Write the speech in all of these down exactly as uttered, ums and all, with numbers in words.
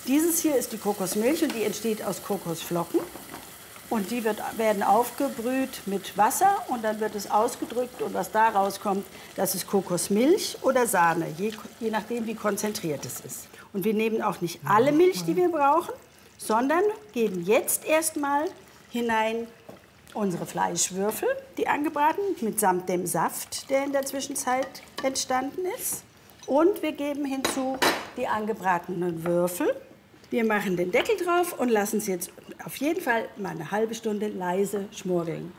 Dieses hier ist die Kokosmilch und die entsteht aus Kokosflocken. Und die wird, werden aufgebrüht mit Wasser und dann wird es ausgedrückt. Und was da rauskommt, das ist Kokosmilch oder Sahne, je, je nachdem, wie konzentriert es ist. Und wir nehmen auch nicht alle Milch, die wir brauchen, sondern geben jetzt erstmal hinein unsere Fleischwürfel, die angebraten, mitsamt dem Saft, der in der Zwischenzeit entstanden ist. Und wir geben hinzu die angebratenen Würfel. Wir machen den Deckel drauf und lassen es jetzt auf jeden Fall mal eine halbe Stunde leise schmorgeln.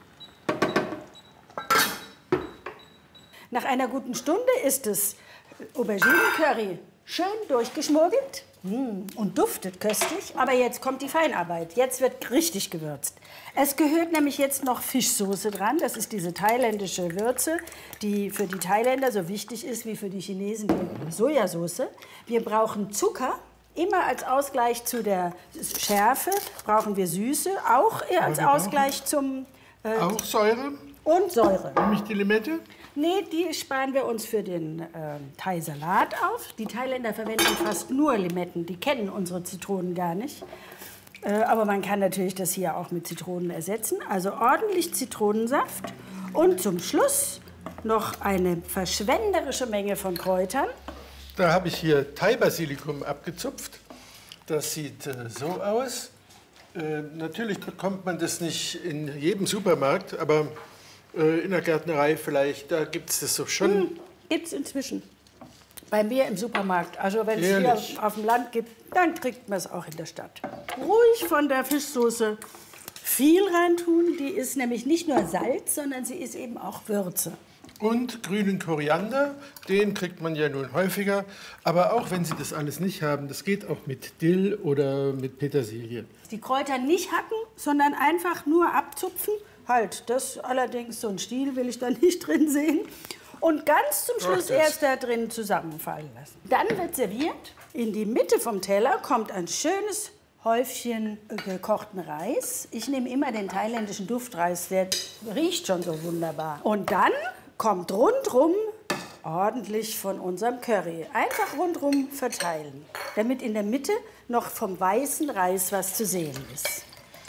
Nach einer guten Stunde ist das Auberginen-Curry schön durchgeschmorgelt und duftet köstlich. Aber jetzt kommt die Feinarbeit. Jetzt wird richtig gewürzt. Es gehört nämlich jetzt noch Fischsoße dran. Das ist diese thailändische Würze, die für die Thailänder so wichtig ist wie für die Chinesen die Sojasauce. Wir brauchen Zucker. Immer als Ausgleich zu der Schärfe brauchen wir Süße, auch eher als Ausgleich zum... Äh, auch Säure? Und Säure. Nämlich die Limette? Nee, die sparen wir uns für den äh, Thai-Salat auf. Die Thailänder verwenden fast nur Limetten, die kennen unsere Zitronen gar nicht. Äh, aber man kann natürlich das hier auch mit Zitronen ersetzen. Also ordentlich Zitronensaft und zum Schluss noch eine verschwenderische Menge von Kräutern. Da habe ich hier Thai-Basilikum abgezupft. Das sieht äh, so aus. Äh, natürlich bekommt man das nicht in jedem Supermarkt, aber äh, in der Gärtnerei vielleicht, da gibt es das so schon. Hm, gibt es inzwischen. Bei mir im Supermarkt. Also wenn es hier auf dem Land gibt, dann kriegt man es auch in der Stadt. Ruhig von der Fischsoße viel reintun. Die ist nämlich nicht nur Salz, sondern sie ist eben auch Würze. Und grünen Koriander, den kriegt man ja nun häufiger. Aber auch wenn Sie das alles nicht haben, das geht auch mit Dill oder mit Petersilie. Die Kräuter nicht hacken, sondern einfach nur abzupfen. Halt, das allerdings, so ein Stiel will ich da nicht drin sehen. Und ganz zum Schluss erst da drin zusammenfallen lassen. Dann wird serviert. In die Mitte vom Teller kommt ein schönes Häufchen gekochten Reis. Ich nehme immer den thailändischen Duftreis, der riecht schon so wunderbar. Und dann kommt rundrum ordentlich von unserem Curry. Einfach rundrum verteilen, damit in der Mitte noch vom weißen Reis was zu sehen ist.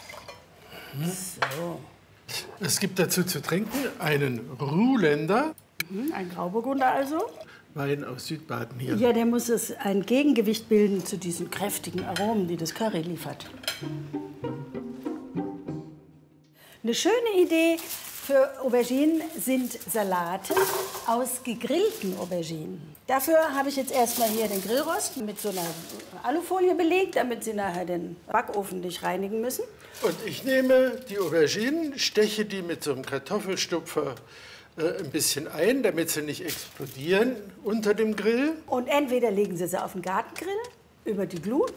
So. Es gibt dazu zu trinken einen Ruländer. Ein Grauburgunder also. Wein aus Südbaden hier. Ja, der muss es ein Gegengewicht bilden zu diesen kräftigen Aromen, die das Curry liefert. Eine schöne Idee für Auberginen sind Salate aus gegrillten Auberginen. Dafür habe ich jetzt erstmal hier den Grillrost mit so einer Alufolie belegt, damit Sie nachher den Backofen nicht reinigen müssen. Und ich nehme die Auberginen, steche die mit so einem Kartoffelstupfer äh, ein bisschen ein, damit sie nicht explodieren unter dem Grill. Und entweder legen Sie sie auf den Gartengrill über die Glut